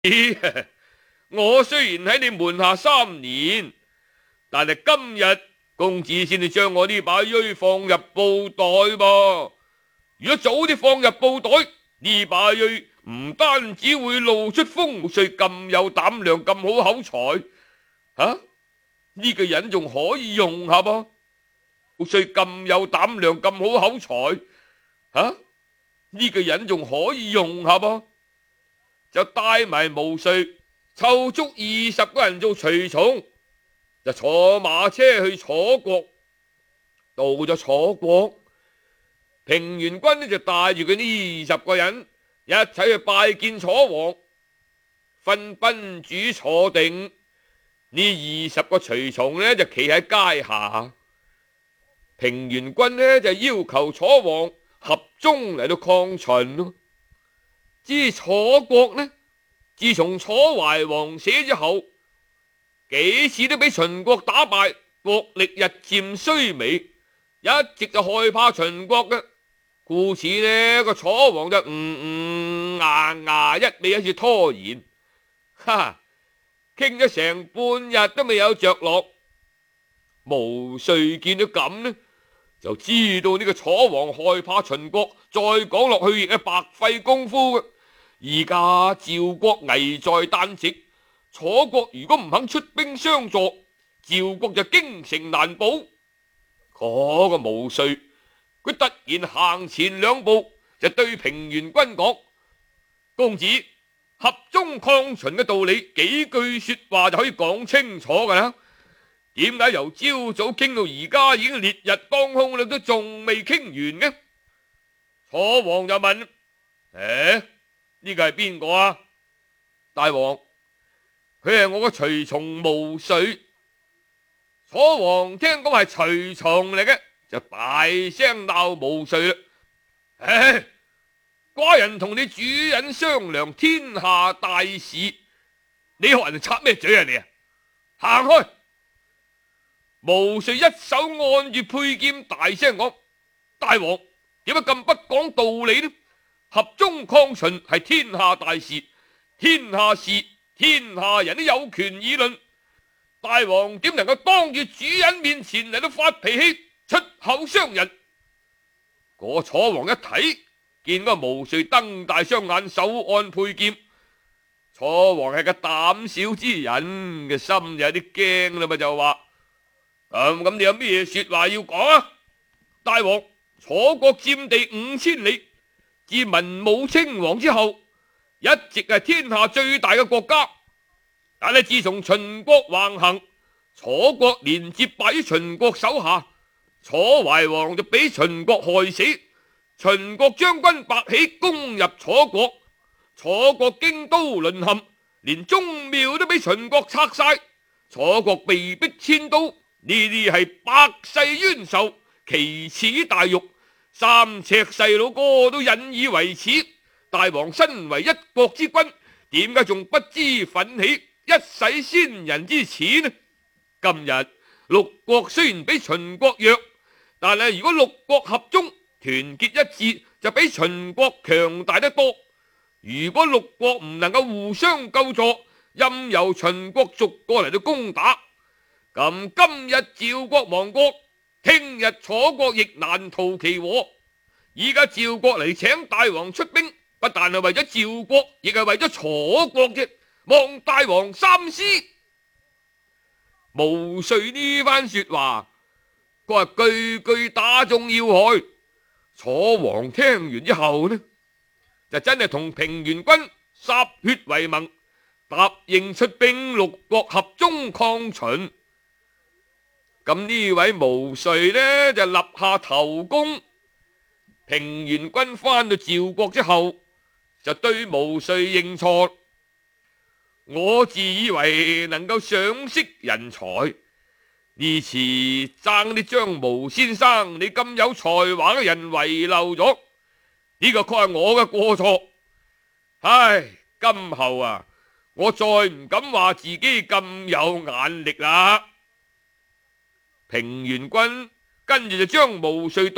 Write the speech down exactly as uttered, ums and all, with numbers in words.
我雖然喺你門下三年，但係今日公子先至將我呢把錐放入布袋噃。如果早啲放入布袋，呢把錐唔單止會露出風帥咁有膽量咁好口才，吓、啊、呢、這個人仲可以用下噃。風帥咁有膽量咁好口才，吓、啊、呢、這個人仲可以用下噃，就帶埋毛遂湊足二十個人做隨從，就坐馬車去楚國。到咗楚國，平原君呢就帶住佢呢二十個人一齊去拜見楚王，分賓主坐定。呢二十個隨從呢就企喺階下，平原君呢就要求楚王合中嚟到抗秦咯。至楚國呢，自從楚懷王死之後，幾次都俾秦國打敗，國力日漸衰微，一直就害怕秦國嘅，故此呢個楚王就嗯嗯牙牙一味喺度拖延，哈哈，傾咗成半日都未有着落。毛遂見到咁呢，就知道呢個楚王害怕秦國，再講落去亦係白費功夫嘅。而家趙國危在旦夕，楚國如果唔肯出兵相助，趙國就京城難保。嗰個毛遂佢突然行前兩步，就對平原君講：公子，合縱抗秦嘅道理，幾句說話就可以講清楚噶啦。點解由朝早傾到而家已經烈日當空啦，都仲未傾完嘅？楚王就問：誒，呢個係邊個啊？大王，佢係我個隨從毛遂。楚王聽講係隨從嚟嘅，就大聲鬧毛遂啦。唉，寡人同你主人商量天下大事，你學人插咩嘴啊你啊？行開！毛遂一手按住佩劍，大聲講：大王，點解咁不講道理呢？合縱抗秦係天下大事，天下事天下人都有權議論，大王點能夠當住主人面前嚟到發脾氣，出口傷人？嗰楚王一睇，見嗰毛遂瞪大雙眼，手按佩劍，楚王係個膽小之人嘅心有啲驚啦嘛，就話：咁咁你有咩說話要講啊？大王，楚國佔地五千里，自文武稱王之後，一直係天下最大嘅國家。但係自從秦國橫行，楚國連接敗於秦國手下，楚懷王就俾秦國害死。秦國將軍白起攻入楚國，楚國京都淪陷，連宗廟都俾秦國拆晒，楚國被逼遷都。呢啲係百世冤仇，奇恥大辱，三尺細佬哥都引以為恥。大王身為一國之君，點解仲不知奮起，一洗先人之恥呢？今日六國雖然比秦國弱，但係如果六國合縱，團結一致，就比秦國強大得多。如果六國唔能夠互相救助，任由秦國逐個嚟到攻打，咁今日趙國亡國，聽日楚國亦難逃其禍。依家趙國嚟請大王出兵，不但係為咗趙國，亦係為咗楚國嘅，望大王三思。毛遂呢番說話，佢話句句打中要害。楚王聽完之後呢，就真係同平原君歃血為盟，答應出兵六國合縱抗秦。咁呢位毛遂呢就立下頭功。平原君翻到趙國之後，就對毛遂認錯：我自以為能夠賞識人才，呢次爭啲將毛先生你咁有才華嘅人遺漏咗，呢個確係我嘅過錯。唉，今後啊，我再唔敢話自己咁有眼力啦。平原君跟住就將毛遂